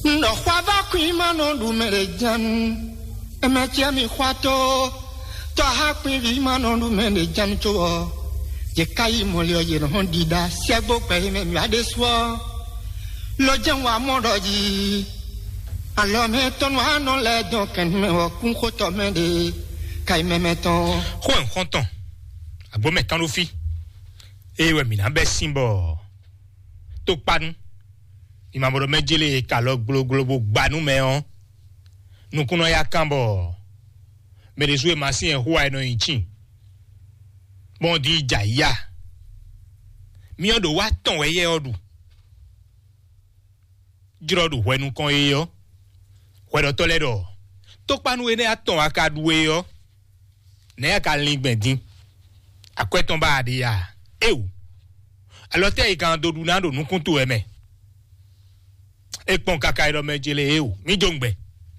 no khwava kwima no lumere jan emetia mi khwato to ha kwima no lumere jan to je kai molio je hondida sebo pe me ade so lo janwa modoji alo me ton wa no le don ken me o kun ko to me de kai me meton Juan Conton agbo metan lo fi ewe mi na be simbo to panu imamoro mejele ka lo gloglobo gbanu me on nukuno ya kambo me de suwe masin huwa eno inchin bon di jaya mi odo wa ton weye odu jirodu wenu kon eyo wedo toledo to panu ene aton akadu eyo ne ka lingbedin akweton ba ade ya ewu alote ikan dodu na do nukuntu eme ekpon kaka iro mejele ewu mi jongbe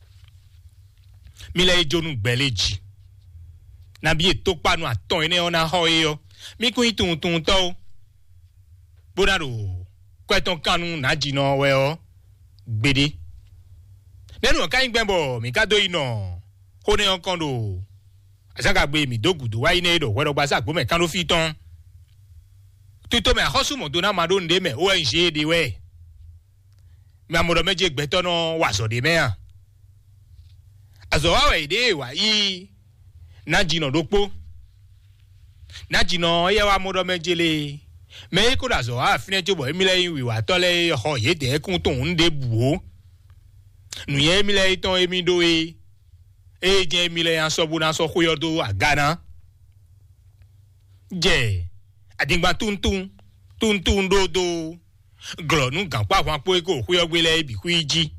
mi le jonu gbeleji na bi to panu aton ene ona ho eyo mi kun itun to bodaro kweton kanu na jino we o gbede nenu kan gbembo mi ka do ino ho ne on kondo asaka gbe mi dogudo wa ine do wedo gba sa gbo me kan lo fi ton tuto me hosu mo do na ma do nde me o enje de we mi amoro meje gbeto no wa so de me a azo wa we de wa yi na jino dopo na jino ye wa amoro meje le me ko da zo a fine jo bo mi le wi wa to le ho ye de kun to nde bu o nu ye mi le ton emi do e je mi le an so bu na so khoyo do agana je adingba tuntun dodo glonu gan pa fun po ko khoyo gbe le bi kuiji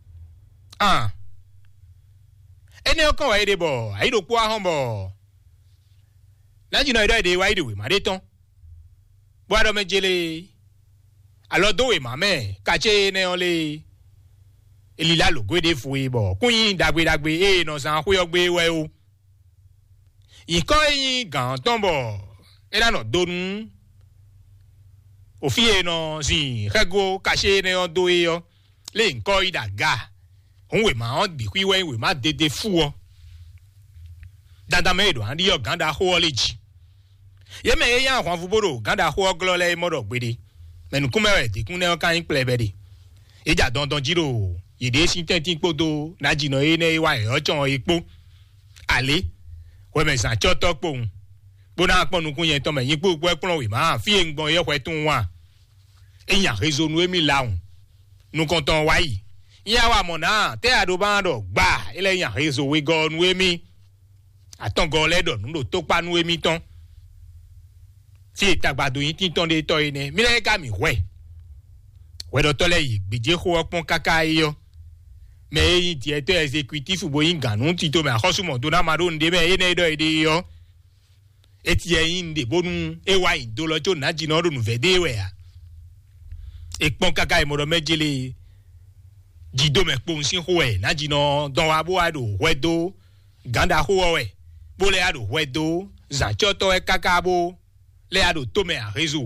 ene o kan wa ide bo ayi do po ahon bo laji no ide wa ide we ma de ton bo ado mejele alodo we ma me ka che ne ole elila lo gwe de fuwe bo kunyin dagbe e no san khoyo gbe we o iko yin gan ton bo era no donu ofie no si rego caché ne odo e yo le nko idaga onwe ma on bi kwi we ma dede fu o dada medo andi yo ganda ho leji ye me ye yan kwan fuboro ganda ho glo le modo gbede menu kumewe ti kun ne kan in plebede eja don jiro yede sin tentin podo na jino e ne wa e ojon epo ale we me san choto pohun bona ponu kun yen to me yin gbogbo epon we ma fi engbon ye kwe tun wa eyan rezo nu emi laun nu kon ton wa yi ya wa mo na te ado ba do gba ile yan rezo we go nu emi aton go le do nu lo to pa nu emi ton ti tagbado yin tin ton de to ene mi le ka mi we do to le yi gbeje ho opon kaka yo me yin ti e to executive bo yin ganu ti to me ahosumo do na maro nde me ene do ide yo eti yin de bonu ewa yin do lojo na jina ro nu vede we a ekpon kaka imoro mejele jido me pon sin ho e na jina don wa bo ado wedo ganda ho we bo le ado wedo za choto e kaka bo le ado to me a rezo